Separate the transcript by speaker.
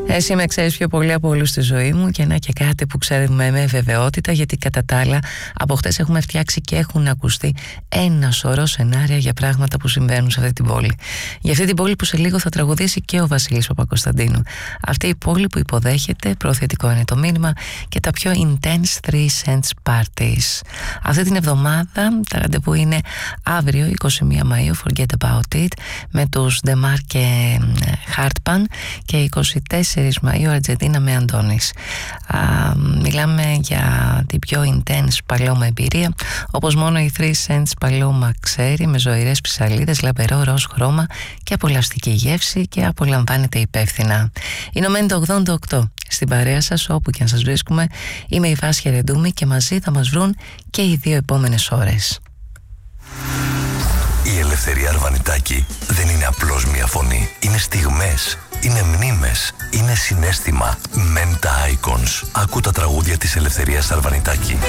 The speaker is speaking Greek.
Speaker 1: Εσύ με ξέρεις πιο πολύ από όλους στη ζωή μου και να και κάτι που ξέρουμε με βεβαιότητα, γιατί κατά τα άλλα από χτες έχουμε φτιάξει και έχουν ακουστεί ένα σωρό σενάρια για πράγματα που συμβαίνουν σε αυτή την πόλη. Για αυτή την πόλη που σε λίγο θα τραγουδήσει και ο Βασίλης Παπακοσταντίνου. Αυτή η πόλη που υποδέχεται, προθετικό είναι το μήνυμα, και τα πιο intense 3 cents parties. Αυτή την εβδομάδα τα ραντεβού είναι αύριο 21 Μαΐου, Forget About It, με τους Demar και Hartpan, και 24 Μαΐου Αργεντίνα με Αντώνης. Μιλάμε για την πιο intense παλιώμα εμπειρία, όπως μόνο η 3 cents παλιώμα ξέρει, με ζωηρές ψαλίδες, λαμπερό ροζ χρώμα και απολαυστική γεύση, και απολαμβάνεται υπεύθυνα. Ηνωμένη το 88. Στην παρέα σας, όπου και αν σας βρίσκουμε, είμαι η Βάσια Ρεντούμη και μαζί θα μας βρουν και οι 2 επόμενες ώρες.
Speaker 2: Η Ελευθερία Αρβανιτάκη δεν είναι απλώς μια φωνή. Είναι στιγμές, είναι μνήμες, είναι συναίσθημα. Menta Icons. Άκου τα τραγούδια της Ελευθερίας Αρβανιτάκη.